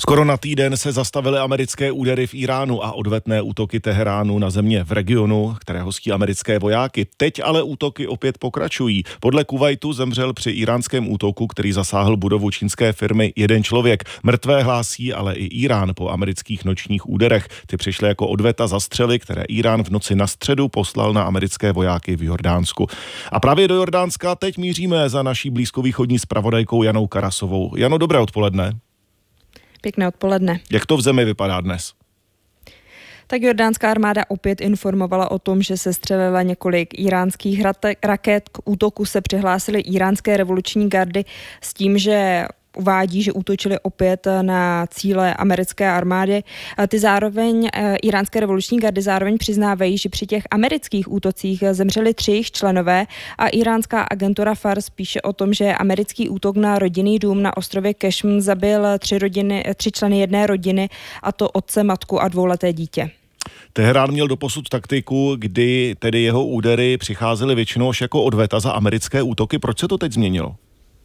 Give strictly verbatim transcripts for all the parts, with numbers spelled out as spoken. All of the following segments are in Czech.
Skoro na týden se zastavily americké údery v Iránu a odvetné útoky Teheránu na země v regionu, které hostí americké vojáky. Teď ale útoky opět pokračují. Podle Kuvajtu zemřel při íránském útoku, který zasáhl budovu čínské firmy, jeden člověk. Mrtvé hlásí ale i Irán po amerických nočních úderech. Ty přišly jako odveta za střely, které Irán v noci na středu poslal na americké vojáky v Jordánsku. A právě do Jordánska teď míříme za naší blízkovýchodní zpravodajkou Janou Karasovou. Jano, dobré odpoledne. Pěkné odpoledne. Jak to v zemi vypadá dnes? Tak jordánská armáda opět informovala o tom, že se střelila několik iránských raket. K útoku se přihlásily iránské revoluční gardy s tím, že uvádí, že útočili opět na cíle americké armády. Ty zároveň, iránské revoluční gardy zároveň přiznávají, že při těch amerických útocích zemřeli tři jejich členové a iránská agentura Fars píše o tom, že americký útok na rodinný dům na ostrově Kešm zabil tři, rodiny, tři členy jedné rodiny, a to otce, matku a dvouleté dítě. Teherán měl doposud taktiku, kdy tedy jeho údery přicházely většinou až jako odveta za americké útoky. Proč se to teď změnilo?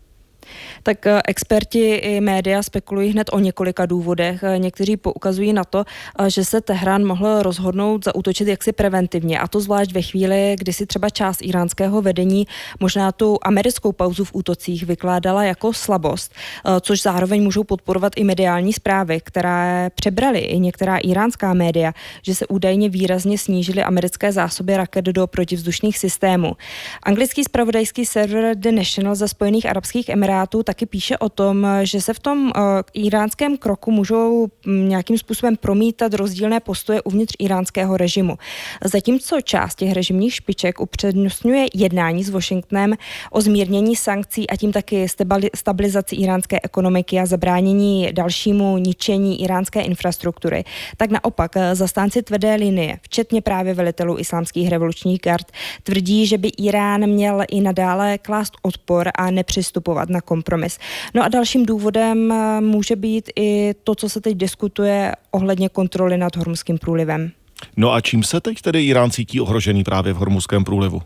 Tak experti i média spekulují hned o několika důvodech. Někteří poukazují na to, že se Teherán mohl rozhodnout zaútočit jaksi preventivně, a to zvlášť ve chvíli, kdy si třeba část iránského vedení možná tu americkou pauzu v útocích vykládala jako slabost, což zároveň můžou podporovat i mediální zprávy, které přebraly i některá iránská média, že se údajně výrazně snížily americké zásoby raket do protivzdušných systémů. Anglický zpravodajský server The National ze Spojených arabských emirátů taky píše o tom, že se v tom uh, iránském kroku můžou nějakým způsobem promítat rozdílné postoje uvnitř iránského režimu. Zatímco část těch režimních špiček upřednostňuje jednání s Washingtonem o zmírnění sankcí a tím taky stabilizaci iránské ekonomiky a zabránění dalšímu ničení iránské infrastruktury, tak naopak zastánci tvrdé linie, včetně právě velitelů islámských revolučních gard, tvrdí, že by Irán měl i nadále klást odpor a nepřistupovat na kompromis. No a dalším důvodem může být i to, co se teď diskutuje ohledně kontroly nad Hormuzským průlivem. No a čím se teď tedy Irán cítí ohrožený právě v Hormuzském průlivu?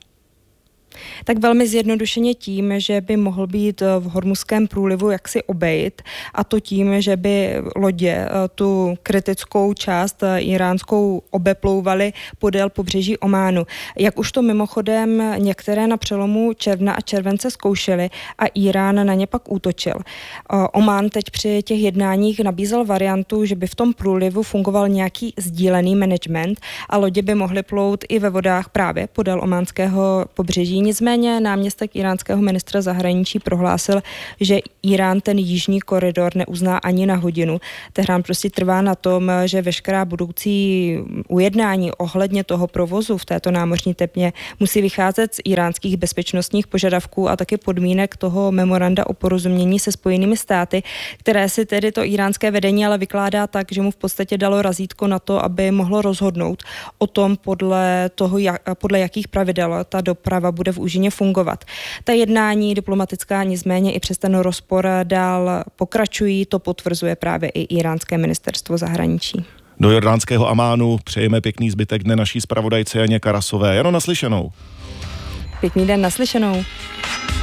Tak velmi zjednodušeně tím, že by mohl být v Hormuzském průlivu jaksi obejit, a to tím, že by lodě tu kritickou část iránskou obeplouvaly podél pobřeží Ománu. Jak už to mimochodem některé na přelomu června a července zkoušely a Irán na ně pak útočil. Omán teď při těch jednáních nabízel variantu, že by v tom průlivu fungoval nějaký sdílený management a lodě by mohly plout i ve vodách právě podél ománského pobřeží. Nicméně náměstek iránského ministra zahraničí prohlásil, že Irán ten jižní koridor neuzná ani na hodinu. Teherán prostě trvá na tom, že veškerá budoucí ujednání ohledně toho provozu v této námořní tepně musí vycházet z iránských bezpečnostních požadavků a taky podmínek toho memoranda o porozumění se Spojenými státy, které si tedy to iránské vedení ale vykládá tak, že mu v podstatě dalo razítko na to, aby mohlo rozhodnout o tom, podle toho, jak, podle jakých pravidel ta doprava bude v úžině fungovat. Ta jednání diplomatická nicméně i přes ten rozpor dál pokračují, to potvrzuje právě i iránské ministerstvo zahraničí. Do jordánského Amánu přejeme pěkný zbytek dne naší zpravodajce Janě Karasové. Jano, naslyšenou. Pěkný den, naslyšenou.